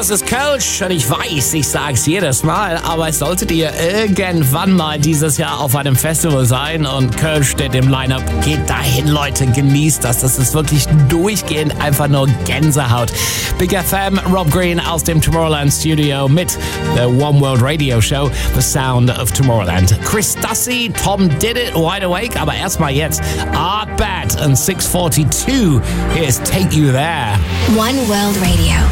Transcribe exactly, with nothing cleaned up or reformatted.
das ist Kölsch und ich weiß, ich sag's jedes Mal, aber es solltet ihr irgendwann mal dieses Jahr auf einem Festival sein und Kölsch steht im Line-Up, geht dahin, Leute, genießt das. Das ist wirklich durchgehend einfach nur Gänsehaut. Big F M, Rob Green aus dem Tomorrowland Studio mit der One World Radio Show, The Sound of Tomorrowland. Chris Dussy, Tom Did It, Wide Awake, aber erstmal jetzt Art Bad and six forty-two. Here's Take You There. One World Radio.